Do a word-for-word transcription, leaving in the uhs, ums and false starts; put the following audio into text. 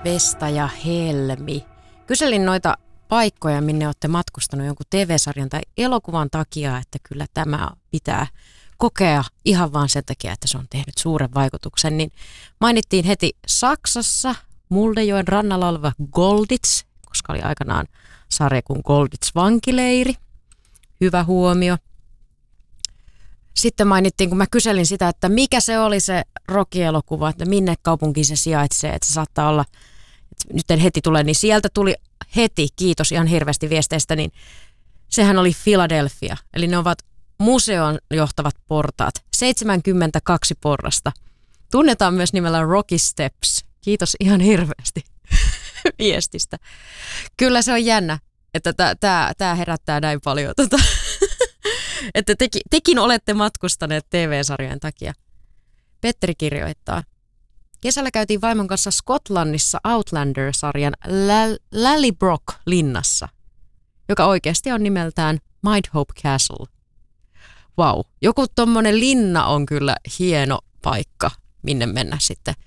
Vesta ja Helmi. Kyselin noita paikkoja, minne olette matkustanut jonkun T V-sarjan tai elokuvan takia, että kyllä tämä pitää kokea ihan vaan sen takia, että se on tehnyt suuren vaikutuksen. Niin mainittiin heti Saksassa Muldejoen rannalla oleva Golditz, koska oli aikanaan sarja kuin Golditz vankileiri. Hyvä huomio. Sitten mainittiin, kun mä kyselin sitä, että mikä se oli se Rocky-elokuva, että minne kaupunkiin se sijaitsee, että se saattaa olla, että nyt en heti tule, niin sieltä tuli heti, kiitos ihan hirveästi viesteistä, niin sehän oli Philadelphia. Eli ne ovat museon johtavat portaat, seitsemänkymmentäkaksi porrasta. Tunnetaan myös nimellä Rocky Steps. Kiitos ihan hirveästi viestistä. Kyllä se on jännä, että tämä herättää näin paljon. Tota, että teki, tekin olette matkustaneet T V-sarjojen takia. Petteri kirjoittaa. Kesällä käytiin vaimon kanssa Skotlannissa Outlander-sarjan Lallybroch-linnassa, joka oikeasti on nimeltään Mindhope Castle. Vau, wow. Joku tommonen linna on kyllä hieno paikka, minne mennä sitten